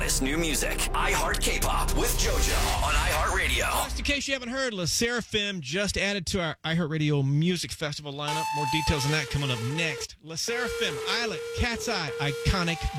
hottest new music. iHeart K-Pop with JoJo on iHeartRadio. Just in case you haven't heard, La Seraphim just added to our iHeartRadio Music Festival lineup. More details on that coming up next. La Seraphim, Islet, Cat's Eye, iconic